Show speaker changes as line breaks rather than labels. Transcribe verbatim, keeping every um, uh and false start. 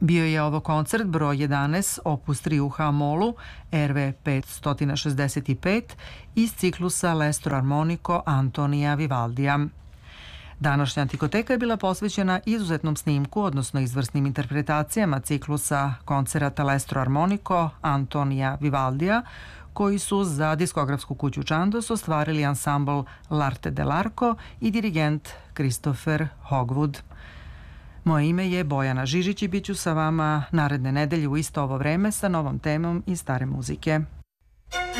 Bio je ovo koncert broj jedanaest opus tri u H-molu R V petsto šezdeset pet iz ciklusa Lestro Armonico Antonija Vivaldija. Današnja Antikoteka je bila posvećena izuzetnom snimku, odnosno izvrsnim interpretacijama ciklusa koncerata Lestro Armonico Antonija Vivaldija, koji su za diskografsku kuću Chandos ostvarili ansambl L'Arte dell'Arco i dirigent Christopher Hogwood. Moje ime je Bojana Žižić i bit ću sa vama naredne nedelje u isto ovo vreme sa novom temom iz stare muzike.